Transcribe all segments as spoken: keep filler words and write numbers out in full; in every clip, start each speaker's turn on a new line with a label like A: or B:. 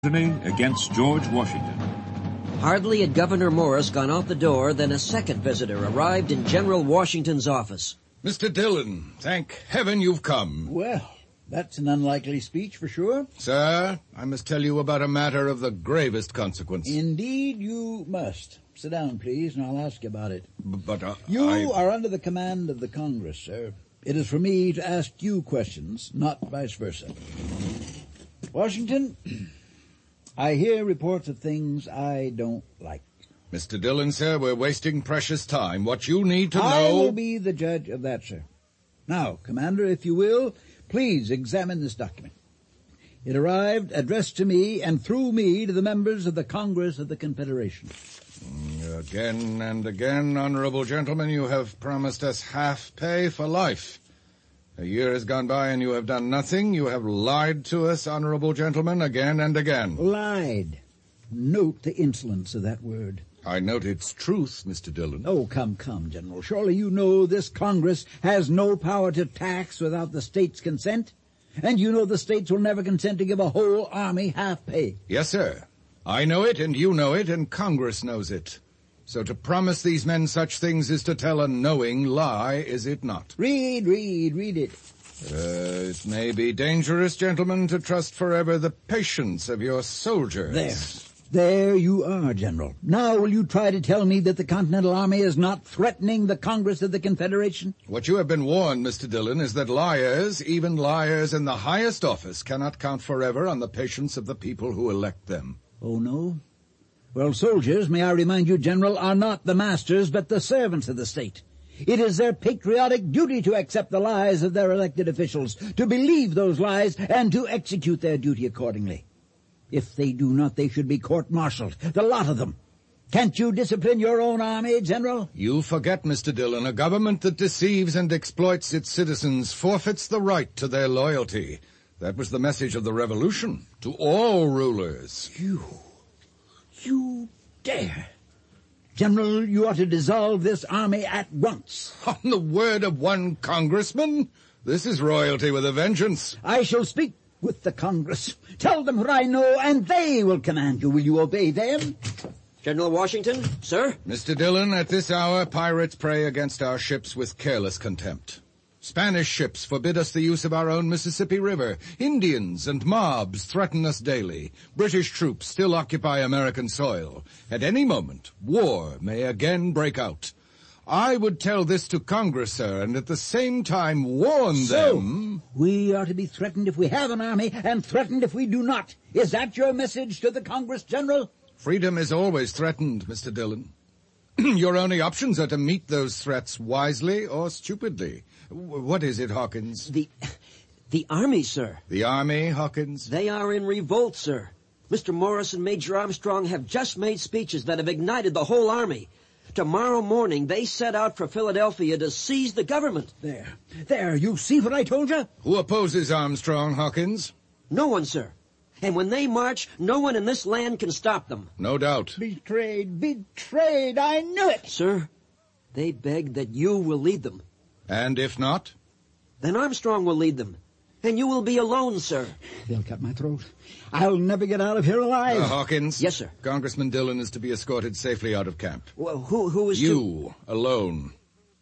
A: Against George Washington.
B: Hardly had Governor Morris gone out the door than a second visitor arrived in General Washington's office.
C: Mister Dillon, thank heaven you've come.
D: Well, that's an unlikely speech for sure.
C: Sir, I must tell you about a matter of the gravest consequence.
D: Indeed you must. Sit down, please, and I'll ask you about it.
C: B- but uh,
D: You
C: I...
D: are under the command of the Congress, sir. It is for me to ask you questions, not vice versa. Washington... I hear reports of things I don't like.
C: Mister Dillon, sir, we're wasting precious time. What you need to know...
D: I will be the judge of that, sir. Now, Commander, if you will, please examine this document. It arrived addressed to me and through me to the members of the Congress of the Confederation.
C: Again and again, honorable gentlemen, you have promised us half pay for life. A year has gone by and you have done nothing. You have lied to us, honorable gentlemen, again and again.
D: Lied. Note the insolence of that word.
C: I note its truth, Mister Dillon.
D: Oh, come, come, General. Surely you know this Congress has no power to tax without the states' consent. And you know the states will never consent to give a whole army half pay.
C: Yes, sir. I know it, and you know it, and Congress knows it. So to promise these men such things is to tell a knowing lie, is it not?
D: Read, read, read it.
C: Uh, it may be dangerous, gentlemen, to trust forever the patience of your soldiers.
D: There. There you are, General. Now will you try to tell me that the Continental Army is not threatening the Congress of the Confederation?
C: What you have been warned, Mister Dillon, is that liars, even liars in the highest office, cannot count forever on the patience of the people who elect them.
D: Oh, no? Well, soldiers, may I remind you, General, are not the masters, but the servants of the state. It is their patriotic duty to accept the lies of their elected officials, to believe those lies, and to execute their duty accordingly. If they do not, they should be court-martialed, the lot of them. Can't you discipline your own army, General?
C: You forget, Mister Dillon, a government that deceives and exploits its citizens forfeits the right to their loyalty. That was the message of the Revolution, to all rulers.
D: You... You dare. General, you ought to dissolve this army at once.
C: On the word of one congressman? This is royalty with a vengeance.
D: I shall speak with the Congress. Tell them what I know, and they will command you. Will you obey them?
B: General Washington, sir?
C: Mister Dillon, at this hour, pirates prey against our ships with careless contempt. Spanish ships forbid us the use of our own Mississippi River. Indians and mobs threaten us daily. British troops still occupy American soil. At any moment, war may again break out. I would tell this to Congress, sir, and at the same time warn
D: so,
C: them...
D: we are to be threatened if we have an army, and threatened if we do not. Is that your message to the Congress, General?
C: Freedom is always threatened, Mister Dillon. Your only options are to meet those threats wisely or stupidly. What is it, Hawkins?
B: The... the army, sir.
C: The army, Hawkins?
B: They are in revolt, sir. Mister Morris and Major Armstrong have just made speeches that have ignited the whole army. Tomorrow morning, they set out for Philadelphia to seize the government.
D: There. There, you see what I told you?
C: Who opposes Armstrong, Hawkins?
B: No one, sir. And when they march, no one in this land can stop them.
C: No doubt.
D: Betrayed, betrayed, I knew it.
B: Sir, they beg that you will lead them.
C: And if not?
B: Then Armstrong will lead them. And you will be alone, sir.
D: They'll cut my throat. I'll never get out of here alive.
C: Uh, Hawkins?
B: Yes, sir.
C: Congressman Dillon is to be escorted safely out of camp.
B: Well, who, who is
C: You, to... alone.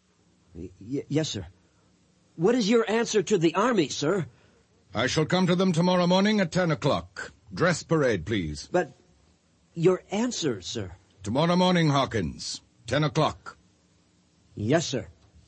B: Y- yes, sir. What is your answer to the army, sir?
C: I shall come to them tomorrow morning at ten o'clock. Dress parade, please.
B: But your answer, sir?
C: Tomorrow morning, Hawkins. Ten o'clock.
B: Yes, sir.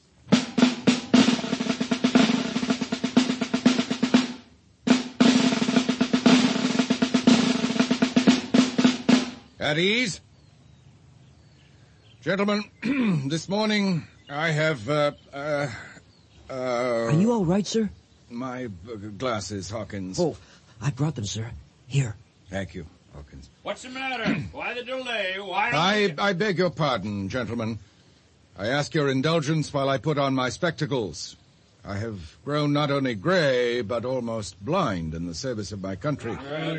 C: At ease. Gentlemen, this morning I have, uh, uh, uh...
B: Are you all right, sir?
C: My uh, glasses, Hawkins.
B: Oh, I brought them, sir. Here.
C: Thank you, Hawkins.
E: What's the matter? Why the delay? Why don't
C: I,
E: you...
C: I beg your pardon, gentlemen. I ask your indulgence while I put on my spectacles. I have grown not only gray, but almost blind in the service of my country.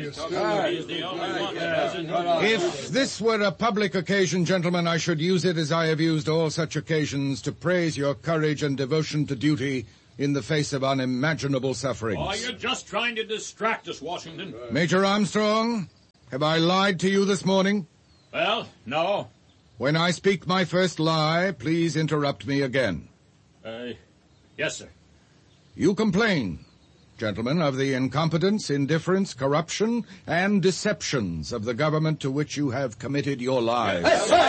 C: If this were a public occasion, gentlemen, I should use it as I have used all such occasions to praise your courage and devotion to duty in the face of unimaginable sufferings.
E: Oh, you're just trying to distract us, Washington.
C: Major Armstrong, Have I lied to you this morning?
E: Well, no.
C: When I speak my first lie, please interrupt me again.
E: Uh, yes, sir.
C: You complain, gentlemen, of the incompetence, indifference, corruption, and deceptions of the government to which you have committed your lives.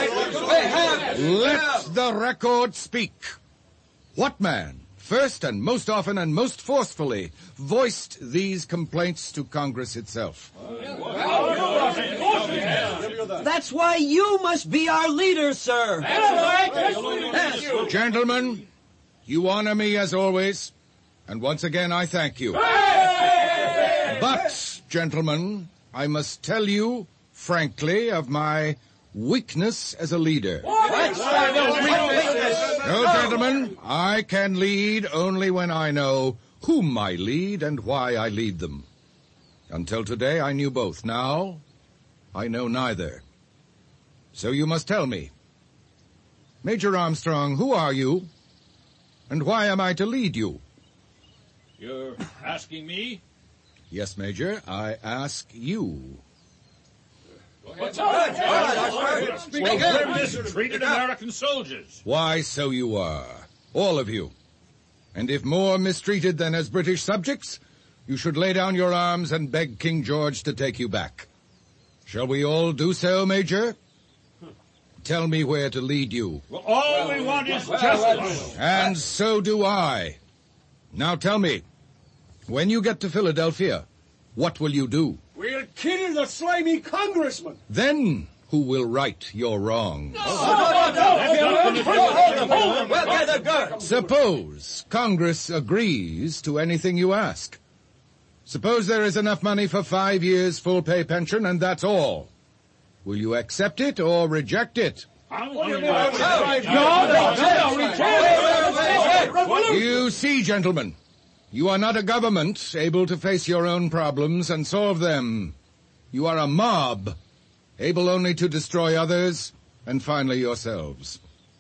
C: Let the record speak. What man, first and most often and most forcefully, voiced these complaints to Congress itself?
B: That's why you must be our leader, sir.
C: Gentlemen, you honor me as always, and once again I thank you. But, gentlemen, I must tell you frankly of my weakness as a leader. No, gentlemen, I can lead only when I know whom I lead and why I lead them. Until today I knew both. Now I know neither. So you must tell me. Major Armstrong, who are you? And why am I to lead you?
E: You're asking me?
C: Yes, Major, I ask you.
E: We're mistreated American soldiers.
C: Why, so you are. All of you. And if more mistreated than as British subjects, you should lay down your arms and beg King George to take you back. Shall we all do so, Major? Tell me where to lead you.
E: Well, all we want is justice.
C: And so do I. Now tell me, when you get to Philadelphia, what will you do?
F: We'll kill the slimy congressman.
C: Then who will right your wrongs? Suppose Congress agrees to anything you ask. Suppose there is enough money for five years' full pay pension, and that's all. Will you accept it or reject it? You see, gentlemen, you are not a government able to face your own problems and solve them. You are a mob, able only to destroy others and finally yourselves.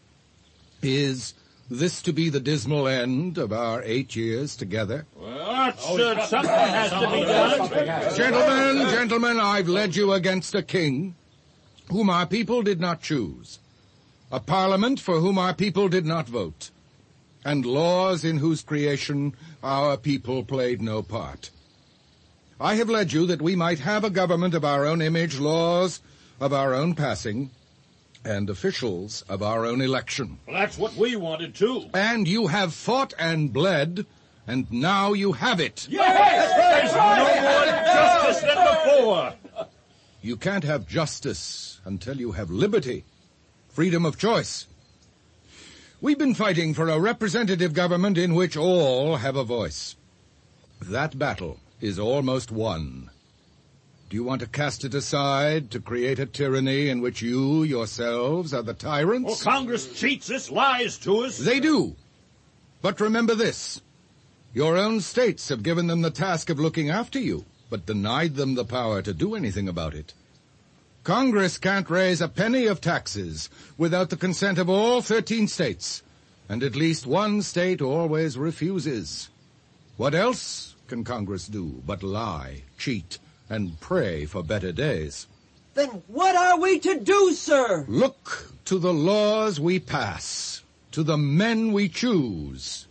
C: Is this to be the dismal end of our eight years together?
E: Well, that's, uh, something has to be done.
C: Gentlemen, gentlemen, I've led you against a king whom our people did not choose, a parliament for whom our people did not vote, and laws in whose creation our people played no part. I have led you that we might have a government of our own image, laws of our own passing, and officials of our own election.
E: Well, that's what we wanted, too.
C: And you have fought and bled, and now you have it.
E: Yes! There's no more justice than before.
C: You can't have justice until you have liberty, freedom of choice. We've been fighting for a representative government in which all have a voice. That battle is almost won. Do you want to cast it aside to create a tyranny in which you yourselves are the tyrants?
E: Well, Congress cheats us, lies to us.
C: They do. But remember this. Your own states have given them the task of looking after you, but denied them the power to do anything about it. Congress can't raise a penny of taxes without the consent of all thirteen states, and at least one state always refuses. What else can Congress do but lie, cheat, and pray for better days?
B: Then what are we to do, sir?
C: Look to the laws we pass, to the men we choose.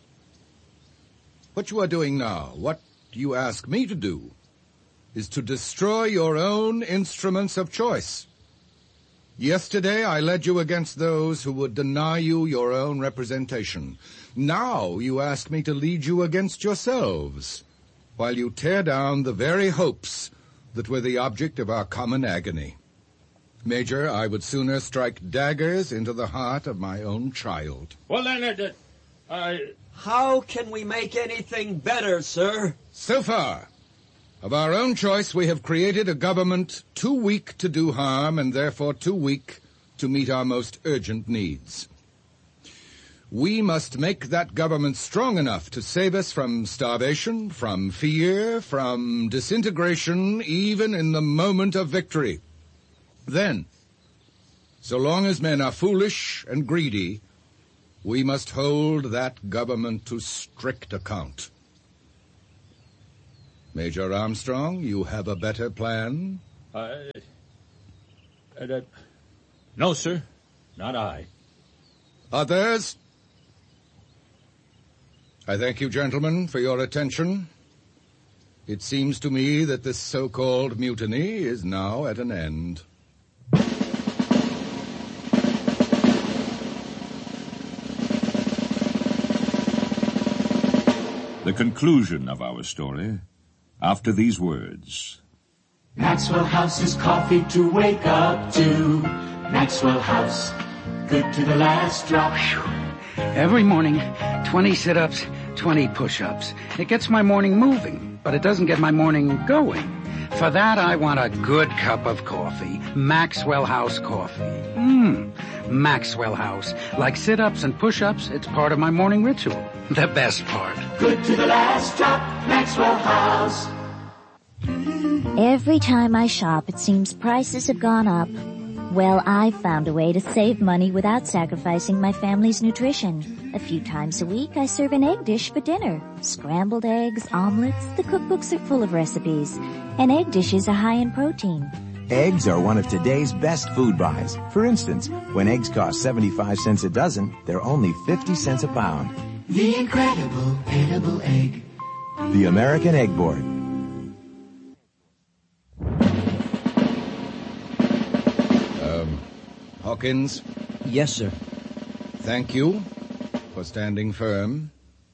C: What you are doing now, what you ask me to do, is to destroy your own instruments of choice. Yesterday I led you against those who would deny you your own representation. Now you ask me to lead you against yourselves, while you tear down the very hopes that were the object of our common agony. Major, I would sooner strike daggers into the heart of my own child.
E: Well, then, uh, I...
B: How can we make anything better, sir?
C: So far, of our own choice, we have created a government too weak to do harm and therefore too weak to meet our most urgent needs. We must make that government strong enough to save us from starvation, from fear, from disintegration, even in the moment of victory. Then, so long as men are foolish and greedy, we must hold that government to strict account. Major Armstrong, you have a better plan?
A: Uh, uh, no, sir. Not I.
C: Others? I thank you, gentlemen, for your attention. It seems to me that this so-called mutiny is now at an end.
A: The conclusion of our story, after these words.
G: Maxwell House is coffee to wake up to. Maxwell House, good to the last drop.
H: Every morning, twenty sit-ups, twenty push-ups. It gets my morning moving, but it doesn't get my morning going. For that, I want a good cup of coffee. Maxwell House coffee. Mmm, Maxwell House. Like sit-ups and push-ups, it's part of my morning ritual. The best part.
G: Good to the last drop, Maxwell House.
I: Every time I shop, it seems prices have gone up. Well, I've found a way to save money without sacrificing my family's nutrition. A few times a week, I serve an egg dish for dinner. Scrambled eggs, omelets, the cookbooks are full of recipes. And egg dishes are high in protein.
J: Eggs are one of today's best food buys. For instance, when eggs cost seventy-five cents a dozen, they're only fifty cents a pound.
G: The incredible edible egg.
J: The American Egg Board.
C: Um, Hawkins?
B: Yes, sir.
C: Thank you for standing firm.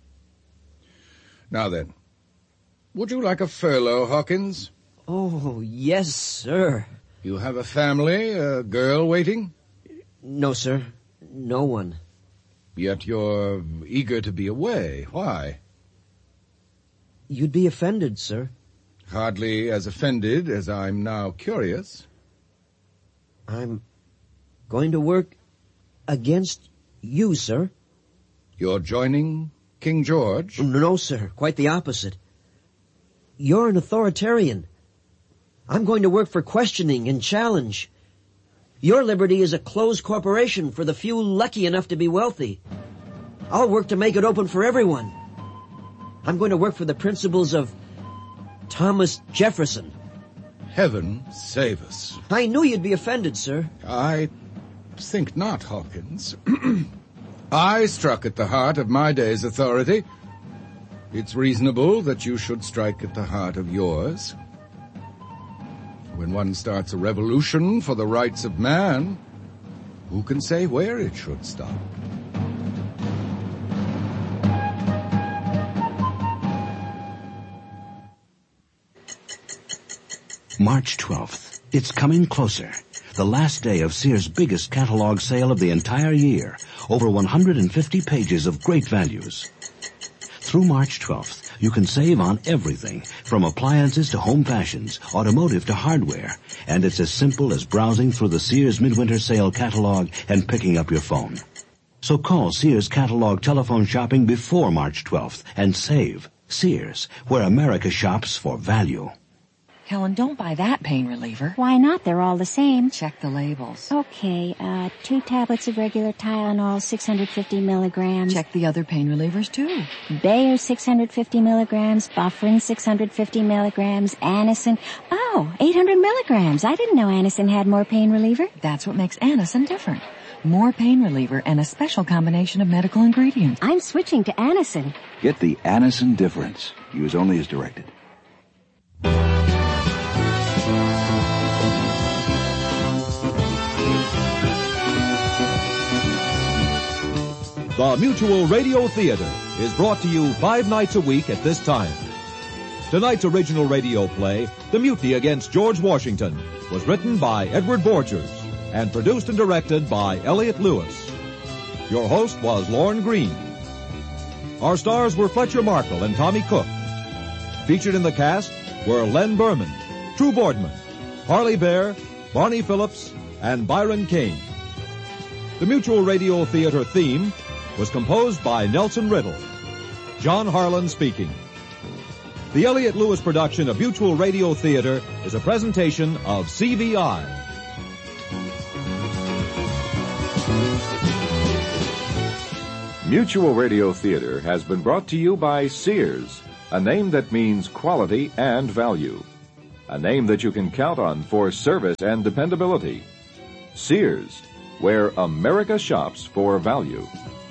C: Now then, would you like a furlough, Hawkins?
B: Oh, yes, sir.
C: You have a family, a girl waiting?
B: No, sir. No one.
C: Yet you're eager to be away. Why?
B: You'd be offended, sir.
C: Hardly as offended as I'm now curious.
B: I'm going to work against you, sir.
C: You're joining King George?
B: No, sir. Quite the opposite. You're an authoritarian. I'm going to work for questioning and challenge. Your liberty is a closed corporation for the few lucky enough to be wealthy. I'll work to make it open for everyone. I'm going to work for the principles of Thomas Jefferson.
C: Heaven save us.
B: I knew you'd be offended, sir.
C: I think not, Hawkins. I struck at the heart of my day's authority. It's reasonable that you should strike at the heart of yours. When one starts a revolution for the rights of man, who can say where it should stop?
K: March twelfth. It's coming closer. The last day of Sears' biggest catalog sale of the entire year. Over one hundred fifty pages of great values. Through March twelfth, you can save on everything, from appliances to home fashions, automotive to hardware. And it's as simple as browsing through the Sears Midwinter Sale catalog and picking up your phone. So call Sears Catalog Telephone Shopping before March twelfth and save. Sears, where America shops for value.
L: Helen, don't buy that pain reliever.
I: Why not? They're all the same.
L: Check the labels.
I: Okay, uh, two tablets of regular Tylenol, six hundred fifty milligrams.
L: Check the other pain relievers, too.
I: Bayer, six hundred fifty milligrams. Bufferin, six hundred fifty milligrams. Anacin, oh, eight hundred milligrams. I didn't know Anacin had more pain reliever.
L: That's what makes Anacin different. More pain reliever and a special combination of medical ingredients.
I: I'm switching to Anacin.
M: Get the Anacin difference. Use only as directed.
N: The Mutual Radio Theater is brought to you five nights a week at this time. Tonight's original radio play, The Mutiny Against George Washington, was written by Edward Borchers and produced and directed by Elliott Lewis. Your host was Lorne Green. Our stars were Fletcher Markle and Tommy Cook. Featured in the cast were Len Berman, True Boardman, Harley Bear, Barney Phillips, and Byron Kane. The Mutual Radio Theater theme was composed by Nelson Riddle. John Harlan speaking. The Elliott Lewis production of Mutual Radio Theater is a presentation of C V I.
O: Mutual Radio Theater has been brought to you by Sears, a name that means quality and value. a name that you can count on for service and dependability. Sears, where America shops for value.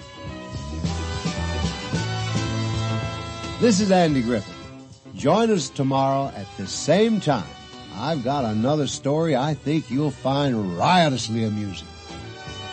P: This is Andy Griffith. Join us tomorrow at the same time. I've got another story I think you'll find riotously amusing.